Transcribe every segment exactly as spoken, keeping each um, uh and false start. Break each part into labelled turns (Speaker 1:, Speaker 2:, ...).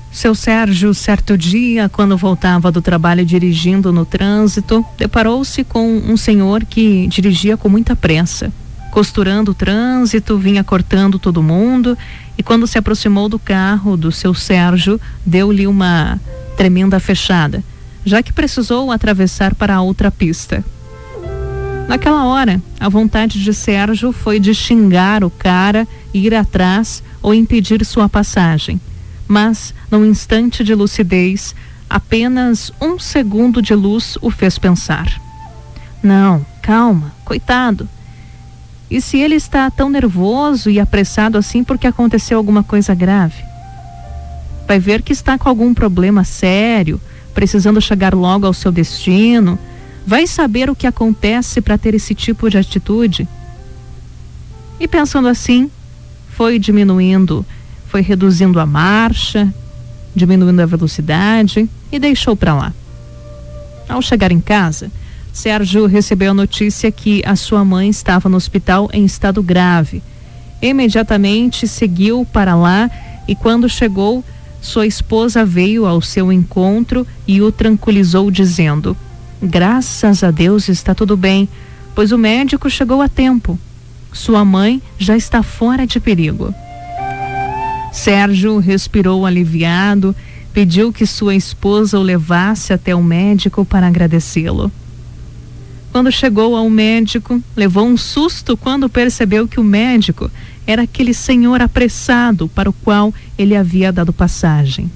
Speaker 1: Seu Sérgio, certo dia, quando voltava do trabalho dirigindo no trânsito, deparou-se com um senhor que dirigia com muita pressa, costurando o trânsito, vinha cortando todo mundo, e quando se aproximou do carro do seu Sérgio, deu-lhe uma tremenda fechada, já que precisou atravessar para a outra pista. Naquela hora, a vontade de Sérgio foi de xingar o cara, ir atrás ou impedir sua passagem. Mas, num instante de lucidez, apenas um segundo de luz o fez pensar. Não, calma, coitado. E se ele está tão nervoso e apressado assim porque aconteceu alguma coisa grave? Vai ver que está com algum problema sério, precisando chegar logo ao seu destino. Vai saber o que acontece para ter esse tipo de atitude? E pensando assim, foi diminuindo, foi reduzindo a marcha, diminuindo a velocidade e deixou para lá. Ao chegar em casa, Sérgio recebeu a notícia que a sua mãe estava no hospital em estado grave. Imediatamente seguiu para lá e quando chegou, sua esposa veio ao seu encontro e o tranquilizou dizendo: graças a Deus está tudo bem, pois o médico chegou a tempo. Sua mãe já está fora de perigo. Sérgio respirou aliviado, pediu que sua esposa o levasse até o médico para agradecê-lo. Quando chegou ao médico, levou um susto quando percebeu que o médico era aquele senhor apressado para o qual ele havia dado passagem.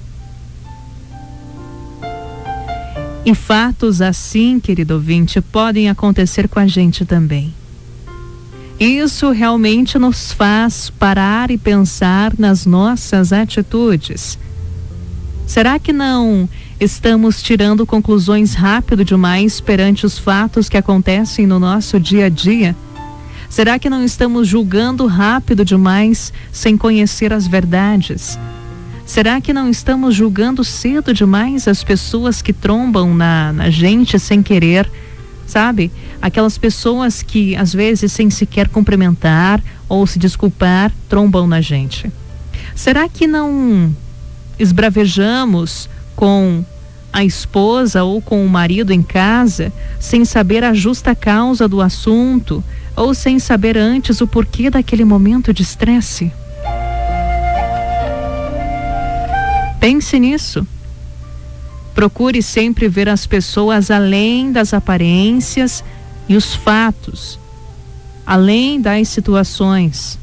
Speaker 1: E fatos assim, querido ouvinte, podem acontecer com a gente também. Isso realmente nos faz parar e pensar nas nossas atitudes. Será que não estamos tirando conclusões rápido demais perante os fatos que acontecem no nosso dia a dia? Será que não estamos julgando rápido demais sem conhecer as verdades? Será que não estamos julgando cedo demais as pessoas que trombam na, na gente sem querer? Sabe? Aquelas pessoas que às vezes sem sequer cumprimentar ou se desculpar, trombam na gente. Será que não esbravejamos com a esposa ou com o marido em casa sem saber a justa causa do assunto ou sem saber antes o porquê daquele momento de estresse? Pense nisso. Procure sempre ver as pessoas além das aparências e os fatos, além das situações.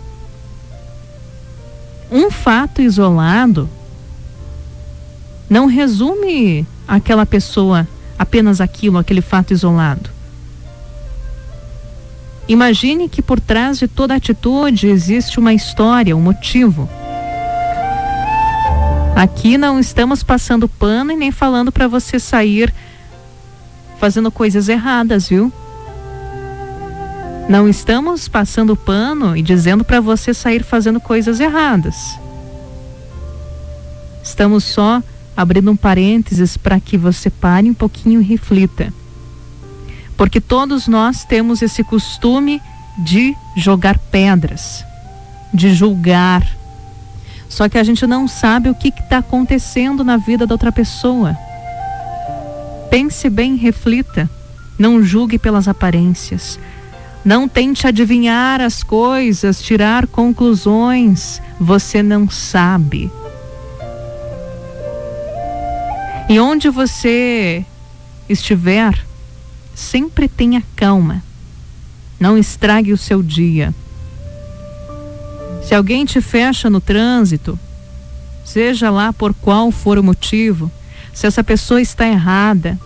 Speaker 1: Um fato isolado não resume aquela pessoa apenas aquilo, aquele fato isolado. Imagine que por trás de toda atitude existe uma história, um motivo. Aqui não estamos passando pano e nem falando para você sair fazendo coisas erradas, viu? Não estamos passando pano e dizendo para você sair fazendo coisas erradas. Estamos só abrindo um parênteses para que você pare um pouquinho e reflita. Porque todos nós temos esse costume de jogar pedras, de julgar. Só que a gente não sabe o que está acontecendo na vida da outra pessoa. Pense bem, reflita. Não julgue pelas aparências. Não tente adivinhar as coisas, tirar conclusões. Você não sabe. E onde você estiver, sempre tenha calma. Não estrague o seu dia. Se alguém te fecha no trânsito, seja lá por qual for o motivo, se essa pessoa está errada,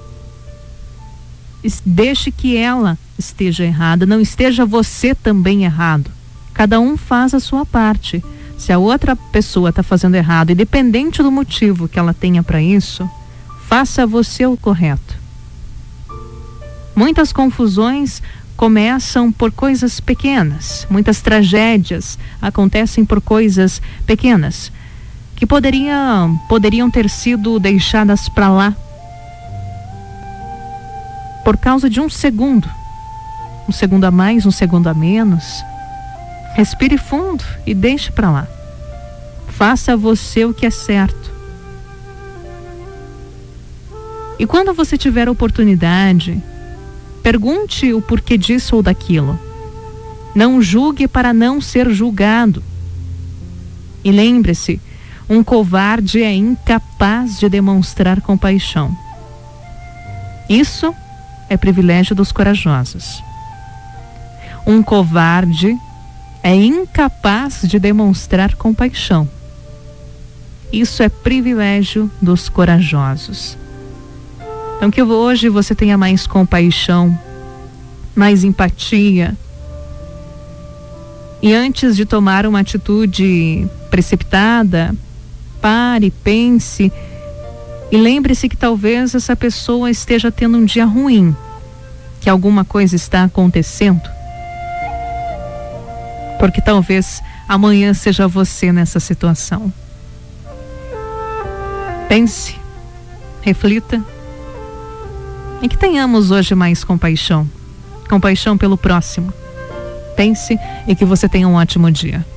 Speaker 1: deixe que ela esteja errada, não esteja você também errado. Cada um faz a sua parte. Se a outra pessoa está fazendo errado, independente do motivo que ela tenha para isso, faça você o correto. Muitas confusões começam por coisas pequenas, muitas tragédias acontecem por coisas pequenas que poderiam, poderiam ter sido deixadas para lá por causa de um segundo, um segundo a mais, um segundo a menos. Respire fundo e deixe para lá. Faça você o que é certo. E quando você tiver oportunidade, pergunte o porquê disso ou daquilo. Não julgue para não ser julgado. E lembre-se, um covarde é incapaz de demonstrar compaixão. Isso é privilégio dos corajosos. Um covarde é incapaz de demonstrar compaixão. Isso é privilégio dos corajosos. Então que hoje você tenha mais compaixão, mais empatia. E antes de tomar uma atitude precipitada, pare, pense e lembre-se que talvez essa pessoa esteja tendo um dia ruim, que alguma coisa está acontecendo. Porque talvez amanhã seja você nessa situação. Pense, reflita e que tenhamos hoje mais compaixão, compaixão pelo próximo. Pense e que você tenha um ótimo dia.